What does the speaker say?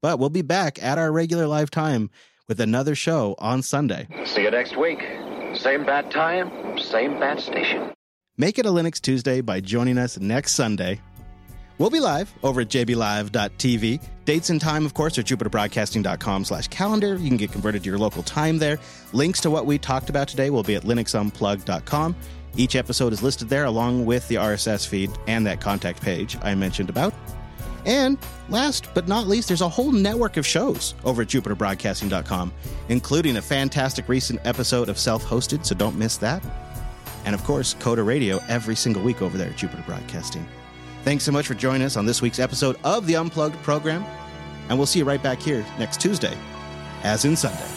But we'll be back at our regular live time with another show on Sunday. See you next week. Same bat time, same bat station. Make it a Linux Tuesday by joining us next Sunday. We'll be live over at jblive.tv. Dates and time, of course, are jupiterbroadcasting.com/calendar. You can get converted to your local time there. Links to what we talked about today will be at linuxunplugged.com. Each episode is listed there along with the RSS feed and that contact page I mentioned about. And last but not least, there's a whole network of shows over at jupiterbroadcasting.com, including a fantastic recent episode of Self-Hosted, so don't miss that. And of course, Coda Radio every single week over there at Jupiter Broadcasting. Thanks so much for joining us on this week's episode of the Unplugged program, and we'll see you right back here next Tuesday, as in Sunday.